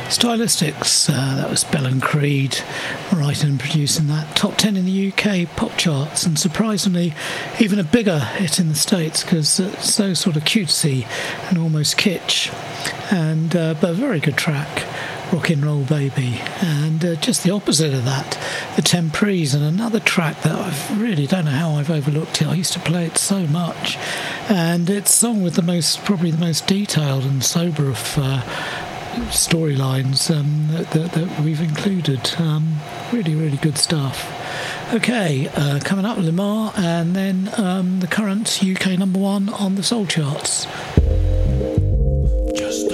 Stylistics, that was Bell and Creed writing and producing that. Top 10 in the UK pop charts, and surprisingly even a bigger hit in the States, because it's so sort of cutesy and almost kitsch, and but a very good track, Rockin' Roll Baby. And just the opposite of that, the Temprees, and another track that I really don't know how I've overlooked it. I used to play it so much, and it's sung with probably the most detailed and sober of storylines that we've included. Really, really good stuff. Okay, coming up, Lamar, and then the current UK number one on the soul charts.